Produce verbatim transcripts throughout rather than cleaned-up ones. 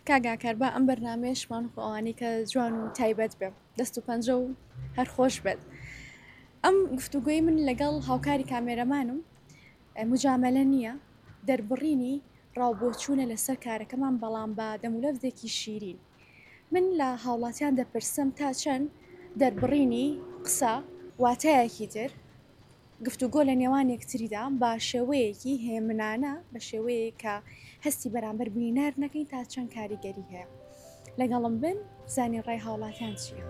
کاگاکەر بە ئەم بەرنامەیەشمان بۆ ئەوانەی کە جوان و تایبەت بێ دەست و پەنجە و هەر خۆش بێت. ئەم گفتوگوی من لەگەڵ هاوکاری کامێرەمانم مجاملە نییە، دەربڕینی ڕاوبۆچوونە لەسەر کارەکەمان بەڵام بە دەمولەفزێکی شیرین. من لە هاوڵاتیان دەپرسم تا چەند دەربڕینی قسە واتایەکی تر گفتوگۆ لە نێوان یەکتریدا بە شێوەیەکی هێمنانە بە شێوەیە کە هەستی بەرامبەر بینار نەکەین تا چەند کاریگەری هەیە. لەگەڵم بن زانی ڕای هاوڵاتیان چییە؟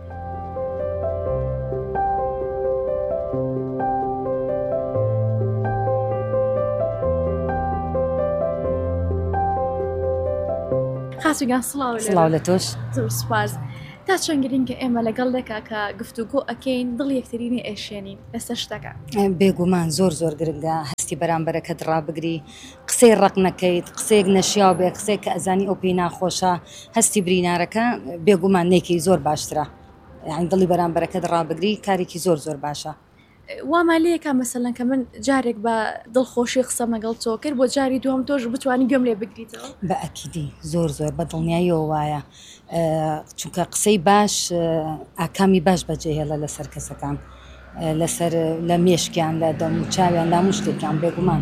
خاسوگان سڵاو سڵاو لە تۆش زۆر سوپاس. تا چەند گرنگە ئێمە لەگەڵ دەکا کە گفتوگۆ ئەکەین دڵ یەکترینی ئێشێنین لەسەر شتەکە. بێگومان زۆر زۆر گرنگە هەستی بەرامبەرەکەت ڕابگری، قسەی ڕق نەکەیت، قسەیەک نەشیاو بێ، قسێک کە ئەزانی ئەو پێی ناخۆشە، هەستی برینارەکە بێگومان نێکی زۆر باشترە. یعنی دڵی بەرامبەرەکەت ڕابگری کارێکی زۆر زۆر باشە. واما لەیەکە مەسەلەن کە من جارێک بە دڵخۆشی قسەم لەگەڵ تۆ کرد بۆ جاری دووەم تۆش بتوانی گوێم لێ بگریتەوە؟ بە ئەکیدی زۆر زۆر بە دڵنیاییەوە وایە، چونکە قسەی باش ئاکامی باش بەجێهێڵە لەسەر کەسەکان، لەسەر لە مێشکیان لە دەموچاویان لا شتێکیان بێگومان.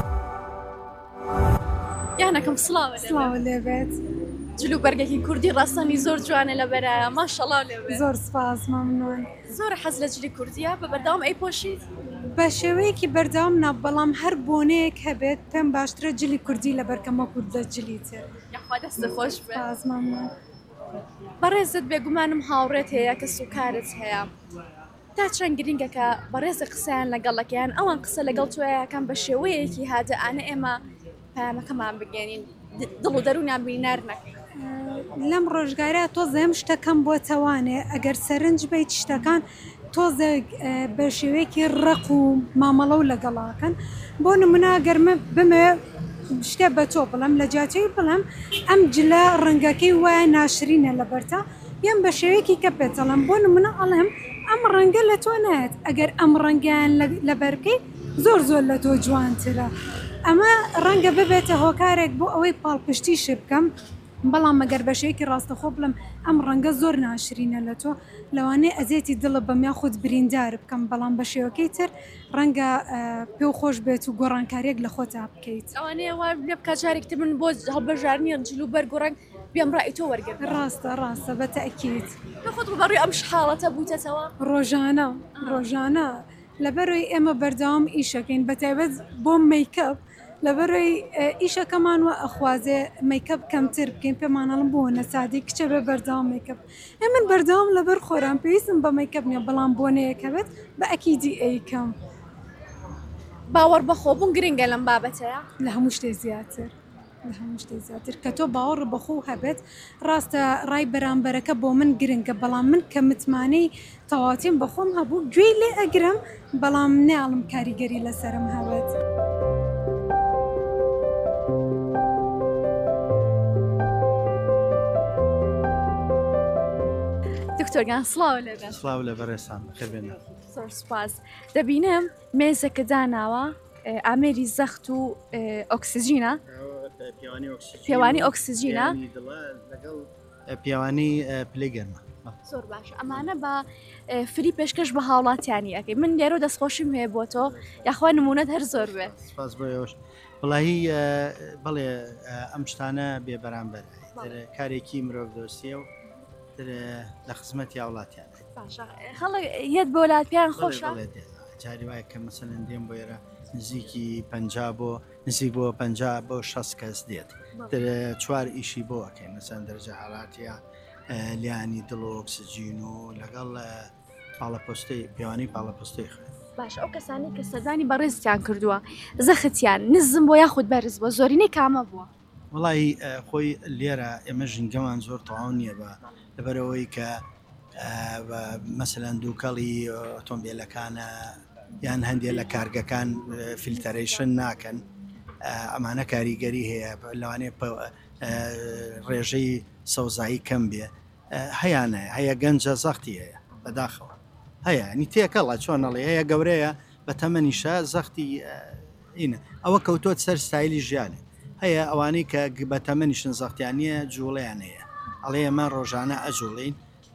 یانەکەم سڵاو سڵاو لێبێت. جلو بەرگێکی کوردی ڕاستەمی زۆر جوانە لە بەرایە ماشەڵاو لێبێت. زۆر سپاس مەمنون. زۆر حەز لە جلی کوردیە بە بەردەوام ئەی پۆشیت؟ بە شێوەیەکی بەردەوام نا بەڵام هەر بۆنەیەک هەبێت پێم باشترە جلی کوردی لە بەرکەمە کورد لە جلی تر. یاخوا دەستە خۆش بێت. سپاس مەمنون. بەڕێزت بێگومانم هاوڕێت هەیە کە سوکارت هەیە. تا چەند گرنگە کە بەڕێزە قسەیان لەگەڵەکەیان ئەوان قسە لەگەڵ تۆیەکەم بە شێوەیەکی هادەئانە ئێمە پەیامەکەمان بگەێنین دڵ و دەروونیان بینار نەکەین. لەم ڕۆژگارە تۆزەم شتەکەم بۆ تەوانێ ئەگەر سەرنج بیت شتەکان تۆزە بە شێوەیەکی ڕق و مامەڵە و لەگەڵاکەن. بۆ نمونە گەرمە بمێ شتێ بە تۆ بڵم لە جاتەی بڵم ئەم جلە ڕەنگەکەی وایە ناشرینە لە بەرتا یان بە شێوەیەکی کە پێتەڵم بۆ نمونە ئەڵێم ئەم ڕەنگە لە تۆ نایەت ئەگەر ئەم ڕەنگیان لە بەرکەی زۆر زۆر لە تۆ جوانترە. ئەمە ڕەنگە ببێتە هۆکارێک بۆ ئەوەی پاڵپشتی ش بکەم، بەڵام مەگەر بەشەیەکی ڕاستەخۆ بڵم ئەم ڕەنگە زۆر ناشرینە لە تۆ لەوانەیە ئەزێتی دڵە بەمیا خودت بریندار بکەم، بەڵام بە شێوەکەی تر ڕەنگە پێ و خۆش بێت و گۆڕانکاریەک لە خۆتا بکەیت. ئەوانەیە وا لێ بکە جارێکتر من بۆ هەڵبەژارنی جلو بەرگ و ڕەنگ بێم ڕای تۆ وەرگرت. ڕاستە ڕاستە بە تەئکید. تۆ خۆت ڕوبەڕووی ئەم حاڵەتە بوویتەوە؟ ڕۆژانە ڕۆژانە لەبەرەوەی ئێمە بەردەوام ئیشەکەین بەتایبەت بۆ میکەپ لەبەرەوەی ئیشەکەمان وە ئەخوازێ میکەپ کەمتر بکەین پێمانەڵم بۆ نەسادی کچە بێ بەردەوام میکەپ. ئێ من بەردەوام لەبەر خۆران پێویستم بە میکەپ نییە بەڵام بۆنەیەکە بێت بە ئەکیدی ئەیکەم. باوەڕ بەخۆبوون گرنگە لەم بابەتەیە لە هەموو شتێ زیاتر لە هەموو شتێ زیاتر کە تۆ باوەڕ بەخۆ هەبێت. ڕاستە ڕای بەرامبەرەکە بۆ من گرنگە بەڵام من کە متمانەی تەواتیم بەخۆم هەبوو گوێی لێ ئەگرم بەڵام ناڵم کاریگەری لەسرم هەبێت. دکتۆرگان سڵاو لێبێت. سڵاو لە بەڕێستان بەخێربێنە. زۆر سوپاس. دەبینم مێزەکە داناوە ئامێری زەخت و ئۆکسسیژینە پێوانی ئۆکسسیژینە لەگەڵ پیاوانی پلەی گەرمە. زۆر باش ئەمانە بە فری پێشکەش بە هاوڵاتیانی ئەەکەی من لێرە دەستخۆشیم هەیە بۆ تۆ یاخوا نمونەت هەر زۆر بێت. سپاس بۆیەوەش بەڵایی بڵێ ئەم شتانە بێ بەرامبەر کارێکی مرۆڤ دۆستیە و لە خزمەتی هاوڵاتیان خەڵک یەت بۆ وڵاتیان خۆشە. جاری وایە کە مەسەلەن دێم بۆ ئێرە نزیکی پەنجا بۆ نزیک بۆ پەنجا بۆ شەست کەس دێت چوار ئیشی بۆ ئەەکەین مەسەن دەرەجە حاڵاتیە لیانی دڵ و ئۆکسسیژین و لەگەڵ پاڵەپۆستەی پیاوانی پاڵەپۆستەی خوێن. باش ئەو کەسانی کە سەردانی بەڕێزیان کردووە زەختیان نزم بۆ یاخود بەرز بۆ زۆرینەی کامە بووە؟ وڵی خۆی لێرە ئێمە ژنگەمان زۆر تەواو نییە بە لەبەرەوەی کە مەسەلەن دووکەڵی ئۆتۆمبیلەکانە یان هەندێک لە کارگەکان فیلتەرەیشن ناکەن ئەمانە کاریگەری هەیە لەوانێ ڕێژەی سەوزایی کەم بێ هەیانە هەیە گەنجە زەختی هەیە بەداخەوە هەیە نی تێکەڵە چۆنەڵی هەیە گەورەیە بە تەمەنیشە زەختی ئینە ئەوە کەوتۆت سەر ستایلی ژیانێ هەیە ئەوانەی کە بە تەمەنیشن زەختیانە جوڵیان هەیە ئەڵێ ئەمە ڕۆژانە ئەجوڵین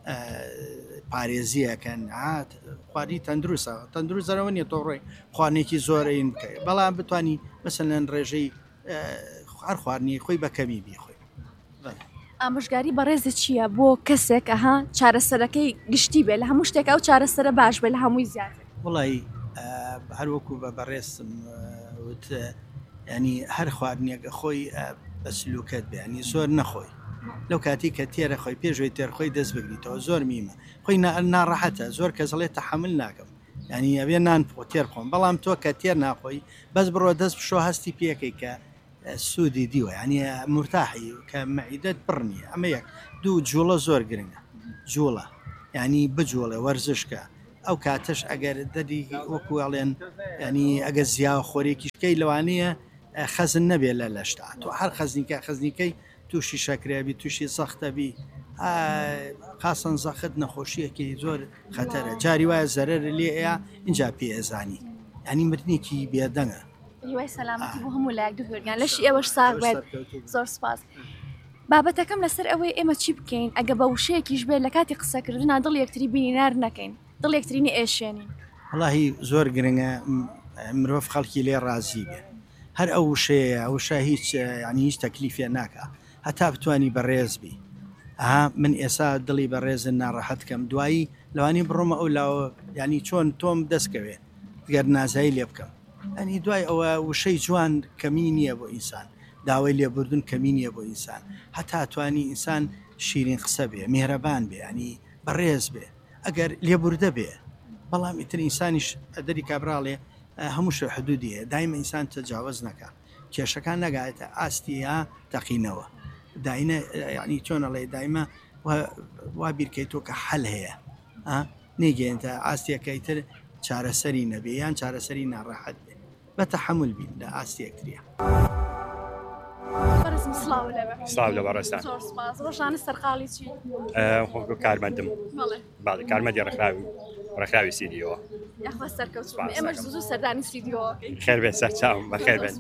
پارێزیەکەن خواردی تەندروستە تەندروست زەرەوە نیە تۆ ڕێی خواردنێکی زۆرەین بکەیت بەڵام بتانی مەسەلەن ڕێژەی هەر خواردنی خۆی بەکەمی بیخۆی. ئامۆژگاری بەڕێزە چییە بۆ کەسێک ئەها چارەسەرەکەی گشتی بێت لە هەموو شتێک ئەو چارەسەرە باش بێت لە هەمووی زیاتر؟ وڵی هەروەکو بە بەڕێستم وت ینی هەر خواردنیەکە خۆی بە سلوکەت بێ ینی زۆر نەخۆی لەو کاتی کە تێرە خۆی پێشوی تێرخۆی دەست بگریتەوە زۆر میمە خۆی ناڕەحەتە زۆر کەسەڵێ تەحمل ناکەم ینی ئەوێ نان تێر خۆم بەڵام تۆ کە تێر ناخۆی بەس بڕۆ دەست بشۆ هەستی پێکەی کە سوودی دیوە ینی مرتاحی کە مەعیدەت بڕنیە ئەمە یەک دوو جوڵە زۆر گرنگە جوڵە ینی بجوڵێ وەرزشکە ئەو کاتەش ئەگەر دەدی وەکوڵێن ینی ئەگە زیاوە خۆرێکیشکەی لەوانەیە خەزن نەبێت لە لەشتا تۆ هەر خەزنیکە خەزنیکەی تووشی شەکرێبی تووشی سەختەبی خاسن زەخت نەخۆشیەکی زۆر خەتەرە جاری وایە زەرەر لێ ئەیە اینجا پێزانی ینی مردنێکی بێدەنگە هیوای سەلامەتی بۆ هەموو لایەک دوهێرگیان لەشی ئێوەش ساغ بێت زۆر سپاس. بابەتەکەم لەسەر ئەوەی ئێمە چی بکەین ئەگە بە وشەیەکیش بێت لە کاتی قسەکردنا دڵ یەکتری بینی نار نەکەین دڵ یەکترینی ئێشێنین. وڵاهی زۆر گرنگە مرۆڤ خەڵکی لێ ڕازی بێ هەر ئەو وشەیە ئەوشە هیچ ینی هیچ تەکلیفێ ناکە هەتا بتوانی بەڕێز بی ئەها من ئێستا دڵی بەڕێزن ناڕەحەتکەم دوایی لەوانی بڕۆمە ئەو لاوە ینی چۆن تۆم دەستکەوێ گەر نازایی لێ بکەم ئەنی دوای ئەوە وشەی جوان کەمی نییە بۆ ئینسان داوای لێبوردن کەمی نییە بۆ ئینسان هەتا توانی ئینسان شیرین قسە بێ میهرەبان بێ ینی بەڕێز بێ ئەگەر لێبوردە بێ بەڵام ئیتر ئینسانیش دەری کابراڵێ هەموو شە حدودیە دایمە ئینسان تەجاوز نەکە کێشەکان نەگایێتە ئاستیە تەقینەوە داینە ینی چۆنەڵێ دایمە وا بیرکەیتۆ کە حەل هەیە نێگەێنتە ئاستیەکەیتر چارەسەری نەبێ یان چارەسەری ناڕەحەت بێ بە تەحەمل بین لە ئاستیەکتریە. سلااو لە بەڕێستان ڕۆژانە سەرقاڵی چی کارمەندم باڵی کارمەندی ڕێکخراوی ڕێکخراوی سیدیەوە ئێمەش زوو سەردانی سیدیۆ خێر بێت سەرچاوم بەخێر بێت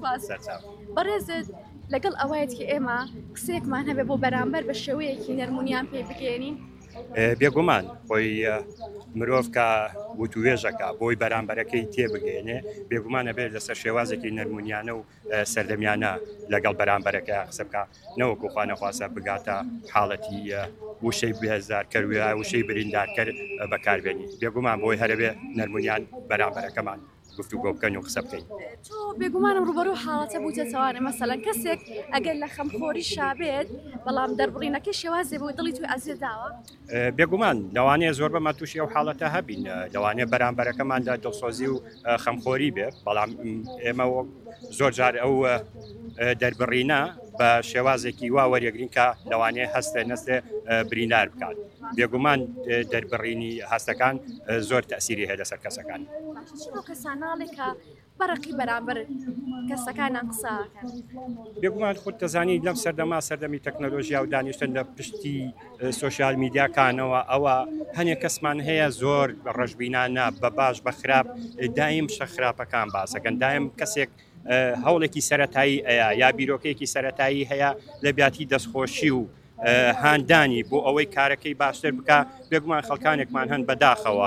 بەڕێزت لەگەڵ ئەوەیەت کە ئێمە قسەیەکمان هەبێ بۆ بەرامبەر بە شێوەیەکی نەرمونیان پێ بگەێنین بێگومان خۆی مرۆڤ کە وتوێژەکە بۆی بەرامبەرەکەی تێبگەێنێ بێگومانە بێت لەسەر شێوازێکی نەرمونیانە و سەردەمیانە لەگەڵ بەرامبەرەکە قسە بکە نەوەکو خوانەخواسە بگاتە حاڵەتی وشەی بهێزار کەروە وشەی بریندارکرد بەکاربێنی بێگومان بۆی هەرەبێ نەرمونیان بەرامبەرەکەمان گفتوگۆ بکەن و قسە بکەین. تۆ بێگومانم ڕوبەرۆ حاڵەتە بووتێتەوانە مەسەلەن کەسێک ئەگەر لە خەمخۆری شابێت بەڵام دەربڕینەکەی شێوازێ بۆی دڵی توی ئازیێ داوە بێگومان لەوانەیە زۆر بەمە تووشی ئەو حاڵەتە هەبین لەوانەیە بەرامبەرەکەماندا دڵسۆزی و خەمخۆری بێ بەڵام ئێمە زۆر جار ئەو دەربڕینە بە شێوازێکی وا وەریەگرین کە لەوانەیە هەستە نەستێ برینار بکات بێگومان دەربڕینی هەستەکان زۆر تەسیری هەیە لەسەر کەسەکان کەساناڵێکە بەرەقی بەرامبەر کەسەکانان قساکەن بێگومان خودت دەزانی لەم سەردەما سەردەمی تەکنۆلۆژیا و دانیشتن لە پشتی سۆشیال میدیاکانەوە ئەوە هەنێک کەسمان هەیە زۆر ڕەشبینانە بە باش بە خراپ دایم شە خراپەکان باسەکەن دایم کەسێک هەوڵێکی سەرەتایی ئەیە یا بیرۆکەیەکی سەرەتایی هەیە لە بیاتی دەستخۆشی و هاندانی بۆ ئەوەی کارەکەی باشتر بکە بێگومان خەڵکانێکمان هەن بەداخەوە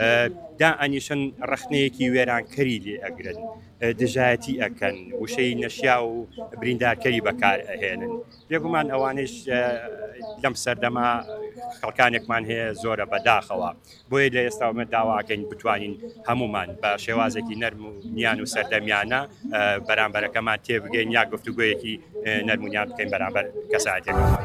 دا ئەنیشن ڕخنەیەکی وێرانکەری لێ ئەگرن دژایەتی ئەکەن وشەی نەشیا و بریندارکەری بەکار ئەهێنن بێگومان ئەوانش لەم سەردەما خەڵکانێکمان هەیە زۆرە بەداخەوە بۆیە لە ئێستاومە داواکەین بتوانین هەمومان بە شێوازێکی نەرم و نیان و سەردەمیانە بەرامبەرەکەمان تێبگەین یا گفتوگۆیەکی نەرمونیان بکەین بەرامبەر کەسایەتێکەکە.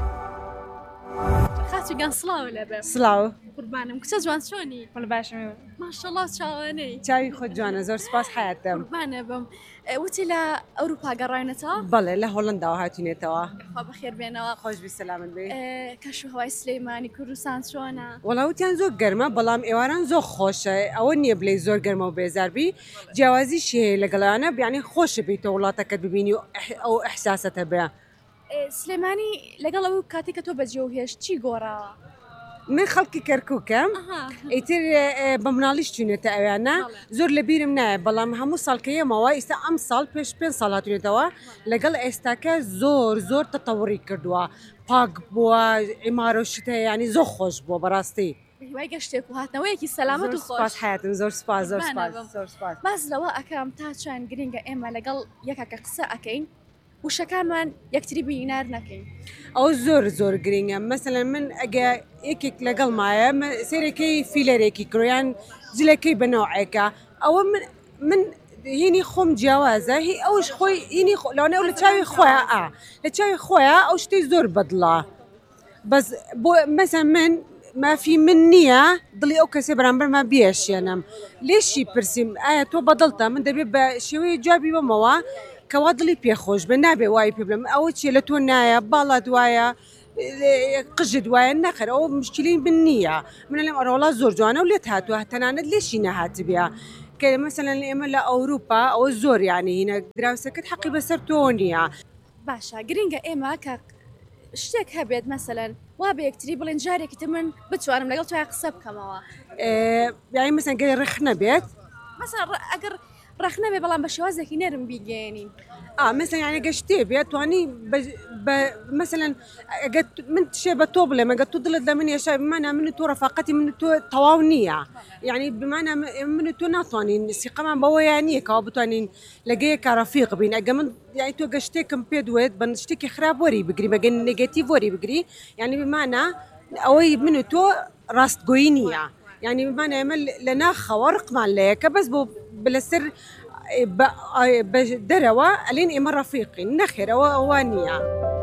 خاچگان سلااو لەبێ سلااو قوربانم کچە جوان چۆنی پڵ باشم ماشەڵڵا چاوانەی چاوی خۆ جوانە زۆر سپاس حیاتم قوربانە بم وتی لە ئەوروپا گەڕاینەتەوە بەڵێ لە هۆڵنداوە هاتوونێتەوە خوا بەخێر بێنەوە خۆشبی سەلامت بێ کەش و هەوای سلەیمانی کوردستان چۆنە وەڵاوتیان زۆر گەرمە بەڵام ئێواران زۆر خۆشە ئەوە نییە بلێ زۆر گەرمە و بێزاربی جیاوازیشی هەیە لەگەڵیانە بیانی خۆشە بیتە وڵاتەکەت ببینی و ئەو ئەحساسەتە بێ سلێمانی لەگەڵ ئەو کاتێک کە تۆ بەجێ و هێش چی گۆڕاوە؟ من خەڵکی کەرکووکەم ئیتر بە مناڵیش چوونێتە ئەویانە زۆر لە بیرم نایە بەڵام هەموو ساڵکەیەمەوە ئێستا ئەم ساڵ پێش پێ ساڵ هاتوێتەوە لەگەڵ ئێستاکە زۆر زۆر تەتەوڕی کردووە پاک بووە ئیمارە شتە ینی زۆر خۆش بووە بەڕاستی وای گەشتێک و هاتنەوەیەکی سەلامەت و خۆش حیاتم زۆر سپاس زۆر زۆر سپاس باز لەوە ئەکەم تا چەند گرنگە ئێمە لەگەڵ یەکەکە قسە ئەەکەین وشەکانمان یەکتری بینار نەکەین ئەو زۆر زۆر گرنگە مەسەلەن من ئەگە یەکێک لەگەڵ مایە سێرەکەی فیلەرێکی کڕیان جلەکەی بەنەوعێکە ئەوە من هینی خۆم جیاوازە هی ئەوش خۆی هینی لەوانێ ئەو لە چاوی خۆیان ئا لە چاوی خۆیان ئەو شتەی زۆر بەدڵە بەس بۆ مەسەن من مافی من نییە دڵی ئەو کەسێ بەرامبەرمان بیێشێنم لێشی پرسییم ئایا تۆ بەدڵتە من دەبێت بە شێوەیە جوابی بمەوە کەوا دڵی پێخۆش بە نابێ وای پێ بڵێم ئەوە چیە لە تۆ نایە باڵا دوایە قژت وایە نەخەر ئەوە مشکلی من نییە منە لەم ئەرۆڵا زۆر جوانە و لێت هاتووە تەنانەت لێشی نەهات بێ کە مەسەلەن ئێمە لە ئەوروپا ئەوە زۆر یانی هینە دراوسەکەت حەقی بەسەر تۆ نییە باشە گرنگە ئێمە کە شتێک هەبێت مەسەلەن وا بە یەکتری بڵێن جارێکی تر من بتوانم لەگەڵ توای قسە بکەمەوە یانی مەسەن گەی ڕخ نەبێت مەسەن ئەگەر ڕخ نەبێ بەڵام بە شێوازێکی نەرم بیگەێنین مثلا يعني قشتي بيت تواني ب مثلا من شيء بتوب لما قلت تضل ده من يا شباب بمعنى من تو رفاقتي من تو طواونية يعني بمعنى من تو ناطوني استقامة بويانية كابتواني لقيه كرفيق بين أجمل يعني تو قشتي كم بيدويت بنشتكي خراب وري بقري بقين نيجاتيف وري بقري يعني بمعنى أوي من تو راست قوينية يعني بمعنى يعمل لنا خوارق مع ليك بس بو بالسر بدروا ألين إما رفيقي نخير ووانية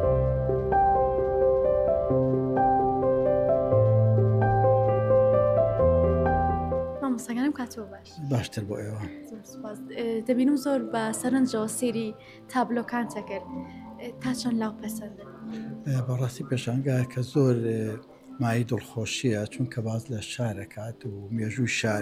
ماما سەگەنم کاتۆ باش باشتر بۆ ئێوە دەبینم زۆر بە سەرنجەوە سێری تابلۆکان تەکرد تا چەند لاو پەسەندن بەڕاستی پێشانگایە کە زۆر مای دڵخۆشیە چونکە باز لە شارەکات و مێژووی شار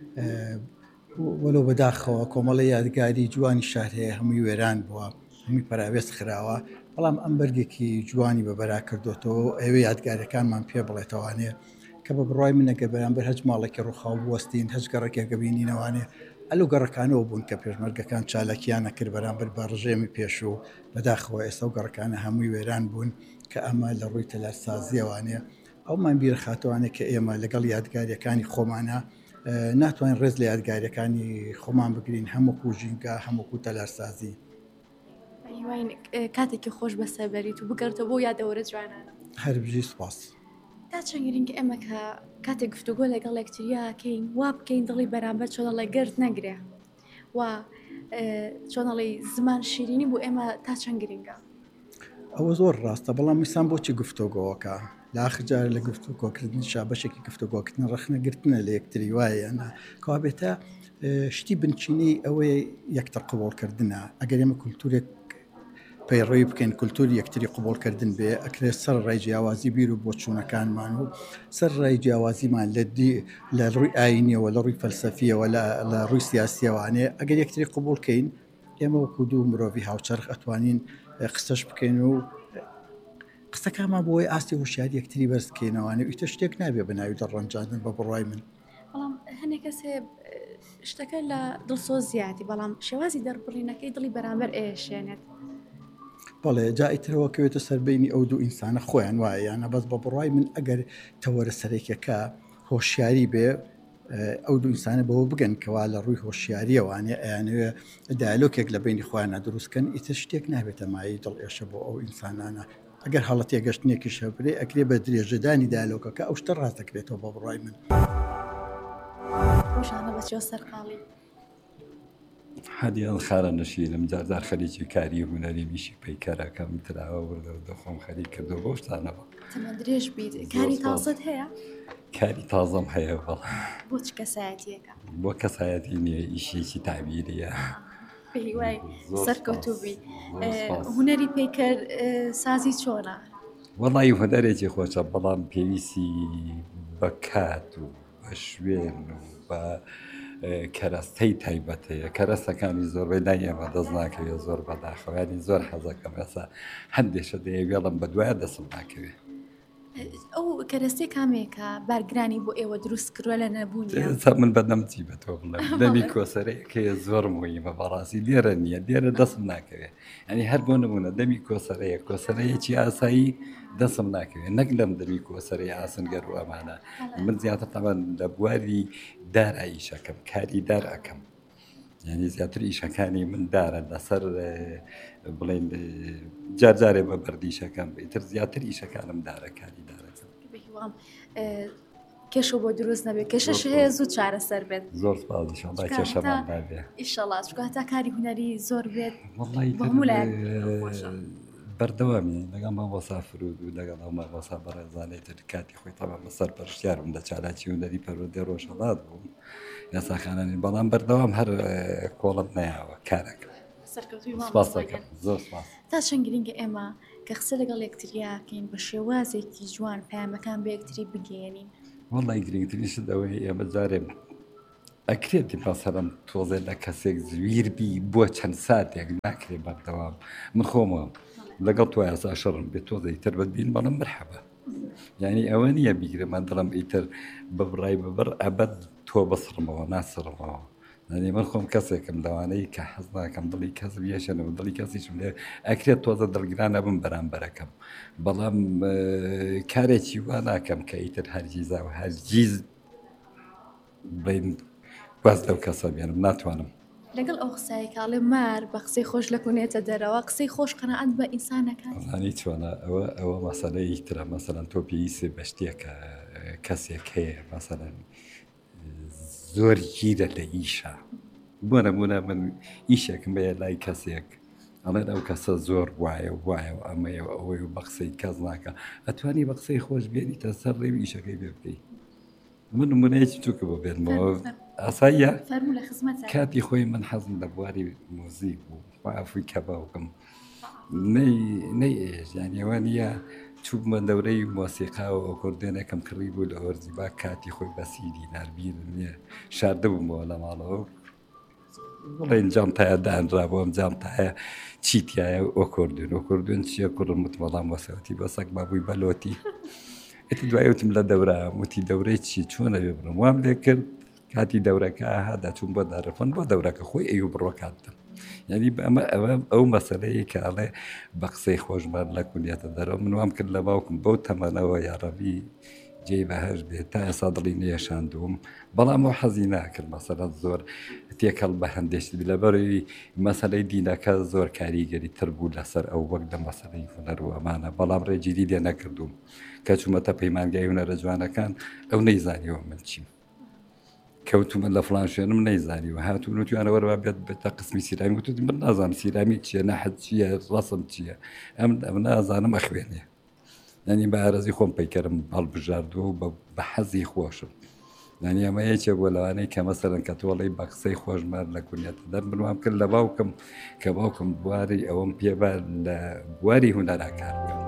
وەلو بەداخەوە کۆمەڵی یادگاری جوانی شار هەیە هەمووی وێران بووە هەمووی پەراوێز خراوە بەڵام ئەم بەرگێکی جوانی بەبەرا کردوتەوە ئێوە یادگاریەکانمان پێ بڵێتەوانێ کە بە بڕای منەگە بەرامبەر هەج ماڵێکی ڕووخاو بوەستین هەج گەڕێکێکە بینینەوانێ ئەلو گەڕەکانەوە بوون کە پێشمەرگەکان چالاکیانە کرد بەرامبەر بە ڕژێمی پێش و بەداخەوە ئێستا و گەڕەکانە هەمووی وێران بوون کە ئەمە لە ڕووی تەلارسازیەوانێ ئەومان بیر خاتوانێت کە ئێمە لەگەڵ یادگاریەکانی خۆمانە ناتوانین ڕێز لە یادگاریەکانی خۆمان بگرین هەمووکو ژینگە هەمووکو تەلارسازی کاتێکی خۆش بەسەر بەریت و بگەڕتەوە بۆ یادەوەرە جوانانە هەربژی سوپاس تا چەند گرنگە ئێمە کە کاتێک گفتوگۆ لەگەڵ یەکتریاکەین وا بکەین دڵی بەرامبەر چۆنەڵی گرد نەگرێ و چۆنەڵی زمان شیرینی بۆ ئێمە تا چەند گرنگە ئەوە زۆر ڕاستە بەڵام میسان بۆچی گفتوگۆکە لاخجار لە گفتوگۆکردن شابەشێکی گفتوگۆکردن ڕخنەگرتنە لە یەکتری وایەنە کابێتە شتی بنچینی ئەوەی یەکتر قبولکردنە ئەگەر ئێمە کولتورێک پەیڕەوی بکەین کولتوری یەکتری قبولکردن بێ ئەکرێت سەر ڕای جیاوازی بیر و بۆچوونەکانمان و سەر ڕای جیاوازیمان لە ڕووی ئاینیەوە لە ڕووی فەلسەفیەوە لە ڕووی سیاسیەوانێ ئەگەر یەکتری قبولکەین ئێمە وەکو دوو مرۆڤی هاوچەرخ ئەتوانین قسەش بکەین و قسەکانمان بۆی ئاستی هوشیاری یەکتری بەرزکەینەوانێ ئیتە شتێک نابێ بە ناوی دەڕەنجاندن بە بڕای من بەڵام هەندێک کەسێ شتەکە لە دڵسۆزیاتی بەڵام شێوازی دەربڕینەکەی دڵی بەرامبەر ئێشێنێت بەڵێ جائیترەوە کەوێتە سەربینی ئەو دوو ئینسانە خۆیان وایە یانە بەس بە بڕای من ئەگەر تەوەرە سەرێکەکە هۆشیاری بێ ئەو دوو ئینسانە بەوە بگەن کەوا لە ڕووی هۆشیاریەوانێ ئەیانوێ دایلۆکێک لە بینی خۆیانە دروستکەن ئیتر شتێک نابێتە مای دڵ ئێشە بۆ ئەو ئینسانانە ئەگەر حاڵەتی گەشتنێکی شەبرێ ئەکرێ بە درێژەدانی دایلۆکەکە ئەو شتە ڕاست دەکرێتەوە بە بڕای من شانە بەچێوە سەرقاڵی هەدیان خارە نەشیلم جاردار خەریکی کاری هوەری میشی پەیکەرەکەم تراوە وردە دەخۆم خەری کردو بۆ شتانەوە تەمە درێژ بیت کاری تازت هەیە؟ کاری تازەم هەیە بەڵ بۆ چ کەسایەتیەکە؟ بۆ کەسایەتی نییە ئیشێکی تابیریە پێی وای سەرکەوتوبی هوەری پەیکەر سازی چۆنە؟ وەڵی هوەرێکی خۆشە بەڵام پێویستی بە کات و بە شوێن و بە کەرەستەی تایبەتەیە کەرەستەکانی زۆربەی دایەمە دەست ناکەوێت زۆر بەداخەوانی زۆر حەزەکەم ێسا هەندێشە دەیەوێڵم بە دوایە دەسم ناکەوێت ئەو ئەو کەرەستەی کامێکە بارگرانی بۆ ئێوە دروست کردووە لە نەبوونیە من بەدەمچی بە تۆ بڵێ دەمی کۆسەرەیەکەیە زۆر مهمە بەڕاستی لێرە نییە لێرە دەستم ناکەوێت ئەنی هەر بۆ نمونە دەمی کۆسەرەیە کۆسەرەیەکی ئاسایی دەستم ناکەوێت نەک لەم دەمی کۆسەرەی ئاسنگەر و ئەمانە من زیاتر تەمان لە بواری دار ئایشەکەم کاری دار ئەەکەم یعنی زیاتر ئیشەکانی من دارە لەسەر بڵێن جارجارێ بە بەردیشەکەم ئیتر زیاتر ئیشەکانم دارەکانی دارەکەم کێشە بۆ دروست نەبێت کێشەش هەیە زوو چارەسەر بێت زۆر سپاسیشەڵڵا کێشەمان نابێ ئیشەڵڵا چکە هەتا کاری هونەری زۆر بێت بەردەوامی لەگەڵ مامۆستا فرود و لەگەڵ ئەو مامۆستا بەڕێزانەی تر کاتی خۆی تەمام بەسەر پەرشتیارم لە چالاکی هونەری پەروەردەی ڕۆژهەڵات بووم یاساخانانی بەڵام بەردەوام هەر کۆڵم نایەوە کارەکە زۆر تا چەند گرنگە ئێمە کە قسە لەگەڵ یەکتریاکەین بە شێوازێکی جوان پەیامەکان بە یەکتری بگەێنین وەڵی گرنگترینشت ئەوەی ئێمە جارێ ئەکرێتی مەسەڵەن تۆزێ لە کەسێک زویربی بۆ چەند ساتێک ناکرێت بەردەوام من خۆمە لەگەڵ تو یاسا شەڕم بێت تۆزەی تر بەدبین بەڵام مرحەبە یعنی ئەوە نییە بیگرێمان دڵم ئیتر بەبڕای بەبڕ ئەبەت تۆ بەسڕمەوە ناسڕمەوە یعنی من خۆم کەسێکم لەوانەیە کە حەز ناکەم دڵی کەس بێشەنەوە دڵی کەسیشم لێ ئەکرێت تۆزە دڵگرانە بم بەرامبەرەکەم بەڵام کارێکی وا ناکەم کە ئیتر هەرگیزا و هەرگیز بڵین باز لەو کەسە بێنم ناتوانم لەگەڵ ئەو قسای کاڵێ مار بە قسەی خۆش لە کوونێتە دەرەوە قسەی خۆش قەنەعەت بە ئینسانەکان زانی چۆنە ئەوە ئەوە مەسەلەی ترە مەسەلەن تۆ پێویستێ بە شتێکە کەسێک هەیە مەسەلەن زۆر گیرە لە ئیشە بۆ نەمونە من ئیشێکم بەیە لای کەسێک ئەڵێن ئەو کەسە زۆر وایە وایە و ئەمەیە و ئەوەی و بە قسەی کەس ناکە ئەتوانی بە قسەی خۆش بێنیتە سەر ڕێوی ئیشەکەی پێ بکەیت من نمونەیەکی چووکە بۆ بێنمەوە ئاساییە کاتی خۆی من حەزم لە بواری مۆزیک بوو عفوی کە باوکم نەی ئێژ یانیەوە نییە چوبمە دەورەی مۆسیقا و ئۆکۆردێنێکم کڕی بوو لە ئۆرزیبا کاتی خۆی بەسیری ناربیر نییە شاردە بوومەوە لە ماڵەوە بڵێن جامتایە دانرابوو ئەم جامتایە چیتیایە ئۆکۆردێن ئۆکۆردێن چییە کوڕم وتم وەسەوەتی بە سەگ بابووی بەلۆتی ئێتی دوایوتم لە دەورە وتی دەورەی چی چۆنە بێ بڕم وام لێ کرد کاتی دەورەکە هادا چوون بۆ دارەفەن بۆ دەورەکە خۆی ئەو بڕۆکاتم یعنی ئەمە ئەوە ئەو مەسەلەیە کە ئەڵێ بە قسەی خۆشمان لە کونیەتە دەرەوە من وام کرد لە باوکم بەو تەمەنەوە یاڕەبی جێی بەهەش بێت تا ئێستا دڵی نێشاندوم بەڵام ئەو حەزی ناکرد مەسەلەت زۆر تێکەڵ بە هەندێشت لەبەرەوەی مەسەلەی دینەکە زۆر کاریگەری تر بوو لەسەر ئەو وەک لە مەسەلەی هونەر و ئەمانە بەڵام ڕێگیری لێ نەکردوم کە چوومەتە پەیمانگای هونەرە جوانەکان ئەو نەیزانیەوە من چیم کەوتومە لە فڵان شوێنم نەیزانیوە هاتوون وتوانەوەرەوە بێت بێتە قسمی سیرامی وتوت من نازانم سیرامی چییە نەحەد چییە ڕەسم چییە ئەم ئەم نازانم ئەخوێنێ یعنی بە ئارەزی خۆم پەیکەرم هەڵبژاردووە و بە حەزی خۆشم یعنی ئەمە یەکێک بۆ لەوانەیە کە مەسەرەن کە تۆڵی بە قسەی خۆشمان لە کونیەتە دەر بنوام کرد لە باوکم کە باوکم بواری ئەوەم پێبا لە بواری هونەرا کار بکەم